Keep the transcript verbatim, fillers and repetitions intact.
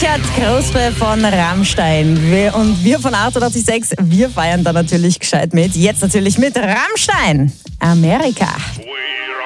gehört Großbe von Rammstein. Wir, und wir von achtundachtzig Komma sechs, wir feiern da natürlich gescheit mit. Jetzt natürlich mit Rammstein. Amerika.